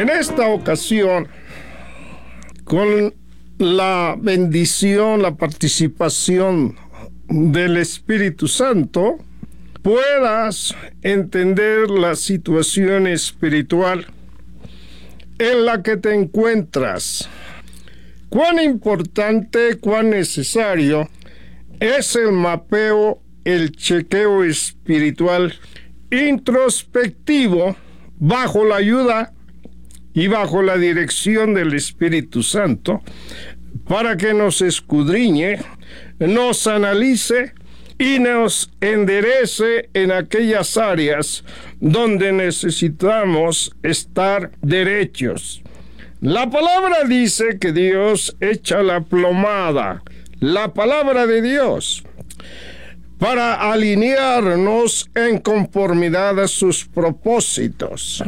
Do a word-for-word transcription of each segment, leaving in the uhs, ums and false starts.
En esta ocasión, con la bendición, la participación del Espíritu Santo, puedas entender la situación espiritual en la que te encuentras. Cuán importante, cuán necesario es el mapeo, el chequeo espiritual introspectivo bajo la ayuda y bajo la dirección del Espíritu Santo, para que nos escudriñe, nos analice y nos enderece en aquellas áreas donde necesitamos estar derechos. La palabra dice que Dios echa la plomada, la palabra de Dios, para alinearnos en conformidad a sus propósitos.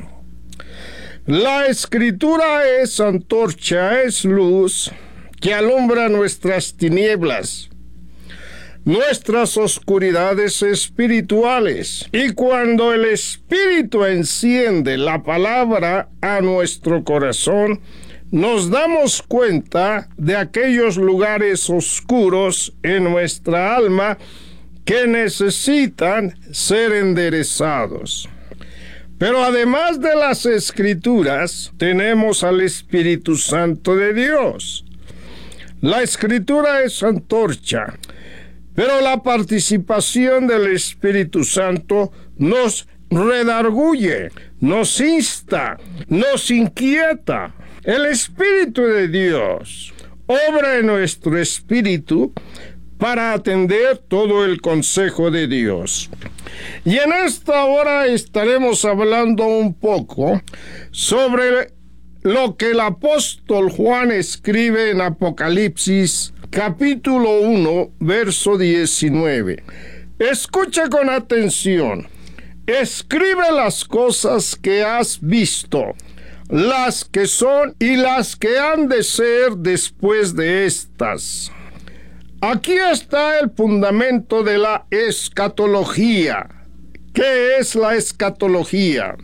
La Escritura es antorcha, es luz que alumbra nuestras tinieblas, nuestras oscuridades espirituales. Y cuando el Espíritu enciende la palabra a nuestro corazón, nos damos cuenta de aquellos lugares oscuros en nuestra alma que necesitan ser enderezados. Pero además de las Escrituras, tenemos al Espíritu Santo de Dios. La Escritura es antorcha, pero la participación del Espíritu Santo nos redarguye, nos insta, nos inquieta. El Espíritu de Dios obra en nuestro espíritu para atender todo el consejo de Dios. Y en esta hora estaremos hablando un poco sobre lo que el apóstol Juan escribe en Apocalipsis capítulo uno, verso diecinueve. Escucha con atención. Escribe las cosas que has visto, las que son y las que han de ser después de estas. Aquí está el fundamento de la escatología. ¿Qué es la escatología?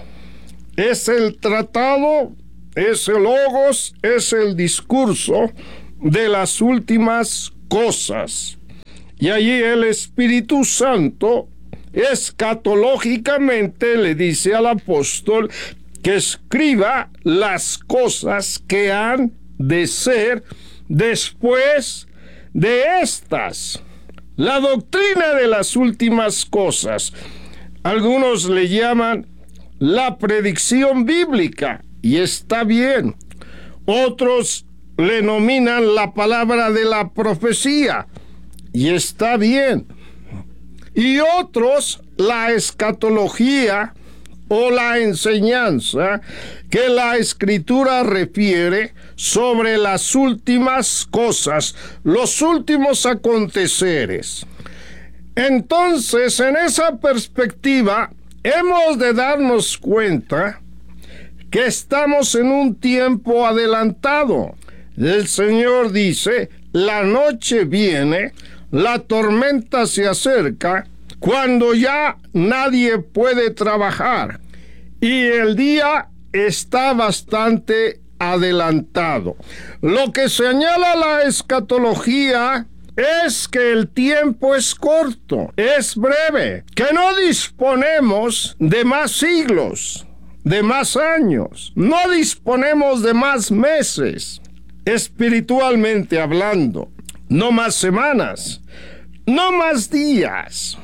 Es el tratado, es el logos, es el discurso de las últimas cosas. Y allí el Espíritu Santo escatológicamente le dice al apóstol que escriba las cosas que han de ser después de estas. La doctrina de las últimas cosas. Algunos le llaman la predicción bíblica, y está bien. Otros le denominan la palabra de la profecía, y está bien. Y otros la escatología o la enseñanza que la Escritura refiere sobre las últimas cosas, los últimos aconteceres. Entonces, en esa perspectiva, hemos de darnos cuenta que estamos en un tiempo adelantado. El Señor dice, la noche viene, la tormenta se acerca, cuando ya nadie puede trabajar, y el día está bastante adelantado. Lo que señala la escatología es que el tiempo es corto, es breve, que no disponemos de más siglos, de más años, no disponemos de más meses, espiritualmente hablando, no más semanas, no más días,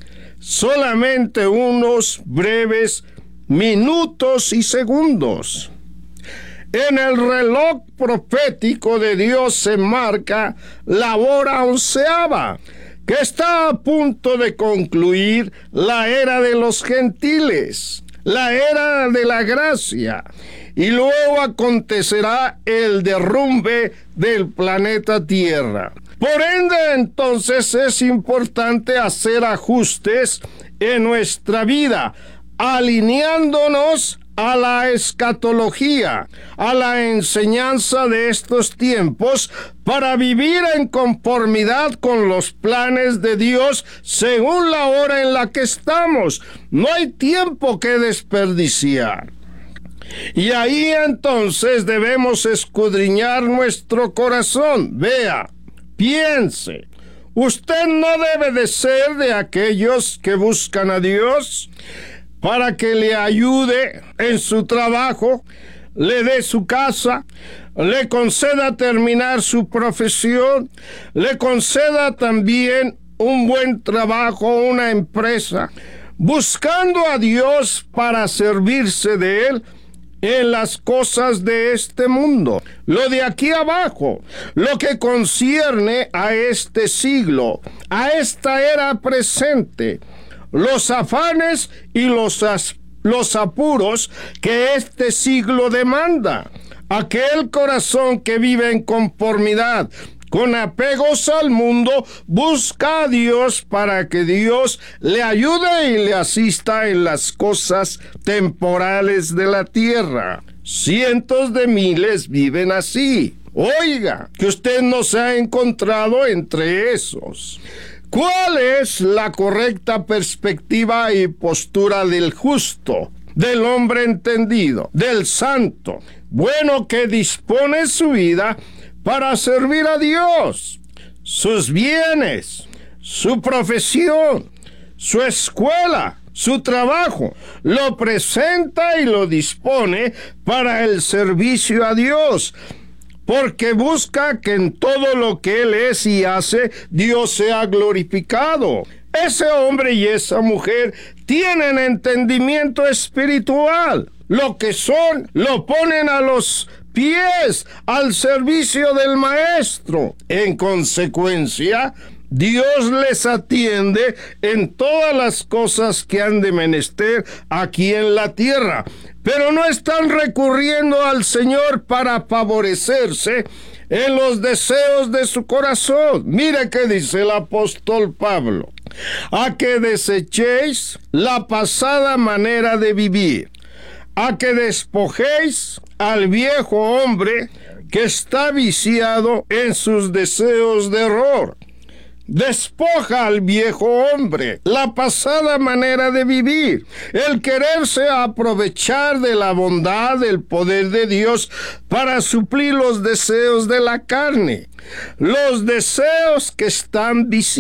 solamente unos breves minutos y segundos. En el reloj profético de Dios se marca la hora onceava, que está a punto de concluir la era de los gentiles, la era de la gracia, y luego acontecerá el derrumbe del planeta Tierra. Por ende, entonces, es importante hacer ajustes en nuestra vida, alineándonos a la escatología, a la enseñanza de estos tiempos, para vivir en conformidad con los planes de Dios según la hora en la que estamos. No hay tiempo que desperdiciar. Y ahí entonces debemos escudriñar nuestro corazón. Vea, piense. Usted no debe de ser de aquellos que buscan a Dios para que le ayude en su trabajo, le dé su casa, le conceda terminar su profesión, le conceda también un buen trabajo, una empresa, buscando a Dios para servirse de Él en las cosas de este mundo. Lo de aquí abajo, lo que concierne a este siglo, a esta era presente, los afanes y los, as, los apuros que este siglo demanda. Aquel corazón que vive en conformidad con apegos al mundo, busca a Dios para que Dios le ayude y le asista en las cosas temporales de la tierra. Cientos de miles viven así. Oiga, que usted no se ha encontrado entre esos. ¿Cuál es la correcta perspectiva y postura del justo, del hombre entendido, del santo? Bueno, que dispone su vida para servir a Dios, sus bienes, su profesión, su escuela, su trabajo, lo presenta y lo dispone para el servicio a Dios, porque busca que en todo lo que él es y hace, Dios sea glorificado. Ese hombre y esa mujer tienen entendimiento espiritual. Lo que son, lo ponen a los pies, al servicio del Maestro. En consecuencia, Dios les atiende en todas las cosas que han de menester aquí en la tierra, pero no están recurriendo al Señor para favorecerse en los deseos de su corazón. Mire qué dice el apóstol Pablo: a que desechéis la pasada manera de vivir, a que despojéis al viejo hombre que está viciado en sus deseos de error. Despoja al viejo hombre, la pasada manera de vivir, el quererse aprovechar de la bondad, del poder de Dios para suplir los deseos de la carne, los deseos que están viciados.